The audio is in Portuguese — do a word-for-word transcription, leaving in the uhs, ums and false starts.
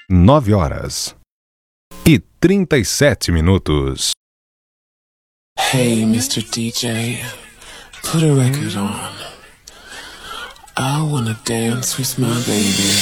nove horas e trinta e sete minutos. Hey, mister D J, put a record on. I wanna dance with my baby.